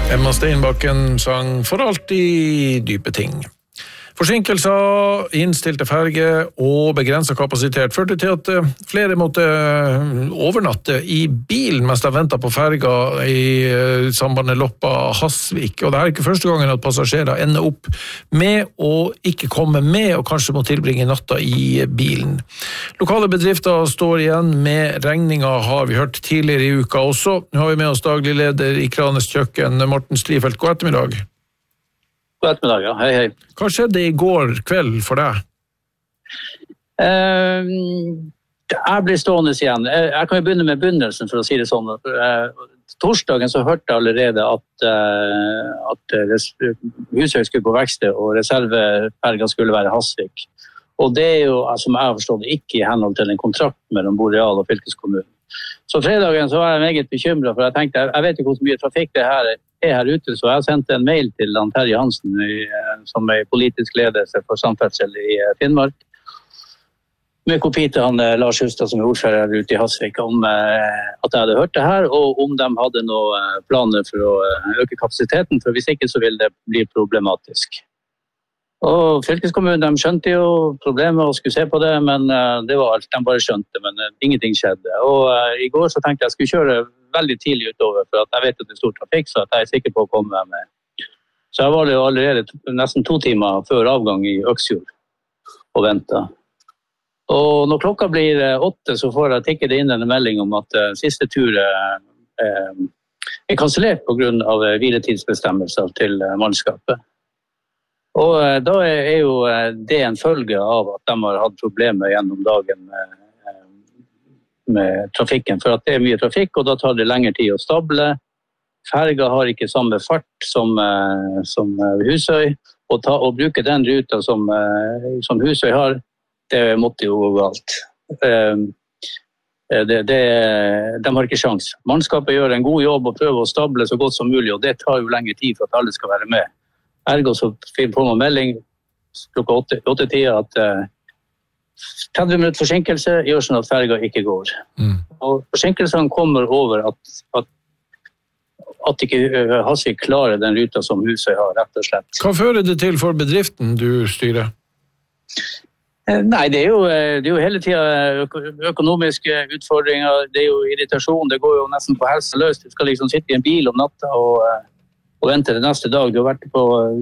Emma Steinbakken sang For alltid dype ting. Forsinkelser, innstilte ferge og begrenset kapasitet førte til at flere måtte overnatte i bilen mens de ventet på ferga i sambandet Loppa-Hasvik. Og det er ikke første gangen at passasjerer ender opp med å ikke komme med og kanskje må tilbringe natta i bilen. Lokale bedrifter står igjen med regninger, har vi hørt tidligere i uka også. Nå har vi med oss daglig leder i Kranes Kjøkken, Morten Strifeldt. God ettermiddag. God ettermiddag, ja. Hei, hei. Hva skjedde i går kveld for deg? Jeg ble stående igjen. Jeg kan jo begynne med begynnelsen, for å si det sånn. Torsdagen så hørte jeg allerede at Husøy skulle på verksted, og reserveferga skulle være Hasvik. Og det er jo, som jeg har forstått, ikke i henhold til en kontrakt mellom Boreal og fylkeskommunen. Så fredagen så var jeg meget bekymret, for jeg tenkte, jeg vet ikke hvor mye trafikk det er her ute, så jeg sendte en mail til Terje Hansen, som er politisk ledelse for samferdsel i Finnmark, med kopi til han Lars Hustad, som er ordfører ute i Hasvik, om at jeg hadde hørt det her, og om de hadde noen planer for å øke kapasiteten, for hvis ikke så vil det bli problematisk. Og fylkeskommunen, de skjønte jo problemet og skulle se på det, men det var alt. De bare skjønte, men ingenting skjedde. Og i går så tenkte jeg skulle kjøre veldig tidlig utover, for at jeg vet at det er stor trafikk, så at jeg er sikker på å komme med. Så jeg var jo allerede nesten 2 timer før avgang i Øksfjord og ventet. Og når klokka blir 8, så får jeg tikket inn en melding om at siste tur er kansellert på grunn av hviletidsbestemmelser til mannskapet. Og da er jo det en følge av at de har hatt problemer gjennom dagen med trafikken, for at det er mye trafikk, og da tar det lengre tid å stable. Ferga har ikke samme fart som Husøy, og bruke den ruta som Husøy har, det måtte jo gå galt. De har ikke sjans. Mannskapet gjør en god jobb og prøver å stable så godt som mulig, og det tar jo lengre tid for at alle skal være med. Ergo så får man melding klokka 8-tida at 30 minutter forsinkelse gjør sånn at ferga ikke går. Og forsinkelsene kommer over at ikke Hasvik klarer den ruta som Husøy har, rett og slett. Hva fører det til for bedriften du styrer? Nei, det er jo hele tiden økonomiske utfordringer, det er jo irritasjon, det går jo nesten på helsa løs. Du skal liksom sitte i en bil om natta og vente til neste dag. Du har vært på